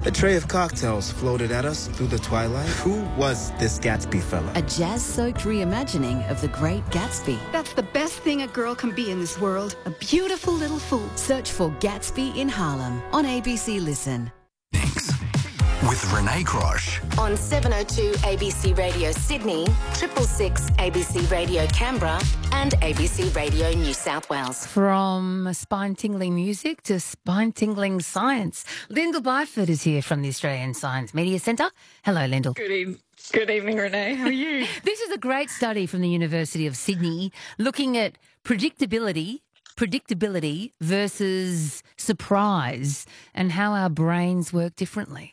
A tray of cocktails floated at us through the twilight. Who was this Gatsby fella? A jazz-soaked reimagining of The Great Gatsby. That's the best thing a girl can be in this world. A beautiful little fool. Search for Gatsby in Harlem on ABC Listen. With Renee Crosh. On 702 ABC Radio Sydney, 666 ABC Radio Canberra and ABC Radio New South Wales. From spine-tingling music to spine-tingling science, Lyndall Byford is here from the Australian Science Media Centre. Hello, Lyndall. Good evening, Renee. How are you? This is a great study from the University of Sydney looking at predictability versus surprise and how our brains work differently.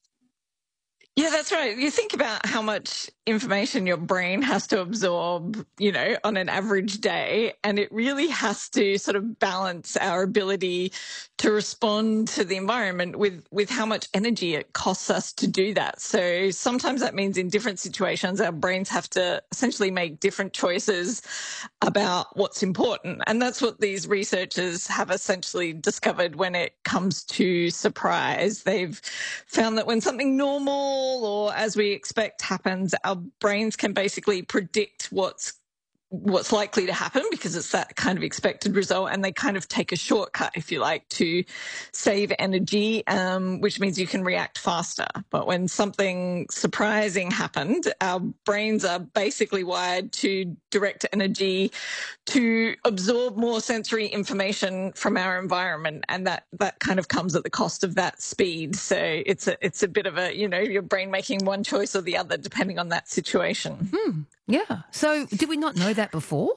Yeah, that's right. You think about how much information your brain has to absorb, on an average day, and it really has to sort of balance our ability to respond to the environment with how much energy it costs us to do that. So sometimes that means in different situations, our brains have to essentially make different choices about what's important. And that's what these researchers have essentially discovered when it comes to surprise. They've found that when something normal or as we expect happens, our brains can basically predict what's likely to happen because it's that kind of expected result, and they kind of take a shortcut, if you like, to save energy, which means you can react faster. But when something surprising happened, our brains are basically wired to direct energy to absorb more sensory information from our environment, and that kind of comes at the cost of that speed. So it's a bit of a, your brain making one choice or the other depending on that situation. Yeah. So did we not know that before?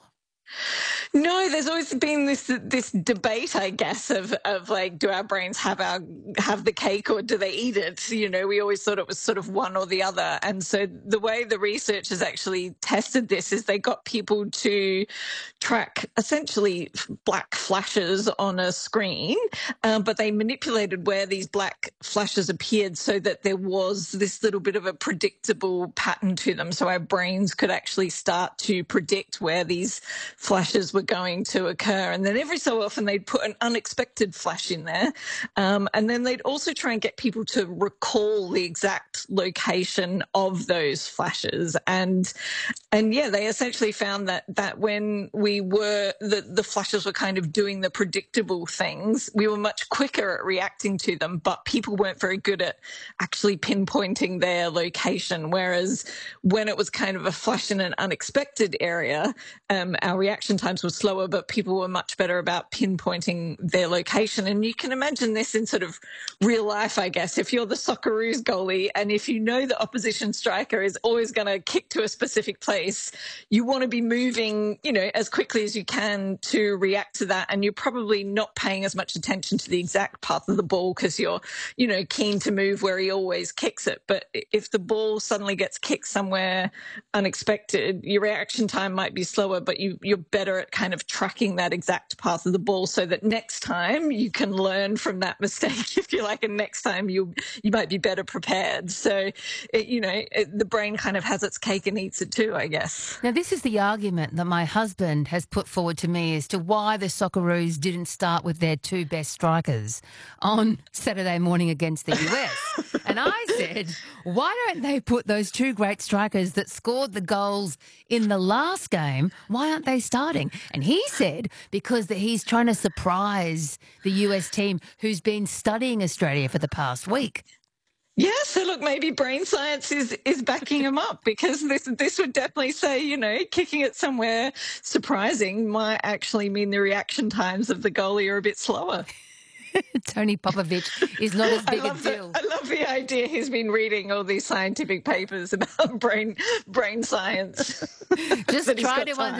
No, there's always been this debate, I guess, of like, do our brains have the cake or do they eat it? We always thought it was sort of one or the other. And so the way the researchers actually tested this is they got people to track essentially black flashes on a screen, but they manipulated where these black flashes appeared so that there was this little bit of a predictable pattern to them. So our brains could actually start to predict where these flashes were going to occur. And then every so often they'd put an unexpected flash in there. And then they'd also try and get people to recall the exact location of those flashes. And yeah, they essentially found that when the flashes were kind of doing the predictable things, we were much quicker at reacting to them, but people weren't very good at actually pinpointing their location. Whereas when it was kind of a flash in an unexpected area, our reaction times were slower, but people were much better about pinpointing their location. And you can imagine this in sort of real life, I guess. If you're the Socceroos goalie and if you know the opposition striker is always going to kick to a specific place, you want to be moving, as quickly as you can to react to that. And you're probably not paying as much attention to the exact path of the ball because you're, keen to move where he always kicks it. But if the ball suddenly gets kicked somewhere unexpected, your reaction time might be slower, but you're better at kind of tracking that exact path of the ball so that next time you can learn from that mistake, if you like, and next time you might be better prepared. So, the brain kind of has its cake and eats it too, I guess. Now, this is the argument that my husband has put forward to me as to why the Socceroos didn't start with their two best strikers on Saturday morning against the US. And I said, why don't they put those two great strikers that scored the goals in the last game, why aren't they starting? And he said because he's trying to surprise the US team who's been studying Australia for the past week. Yeah, so look, maybe brain science is backing him up because this would definitely say, kicking it somewhere surprising might actually mean the reaction times of the goalie are a bit slower. Tony Popovich is not as big a deal. I love the idea he's been reading all these scientific papers about brain science. Just try to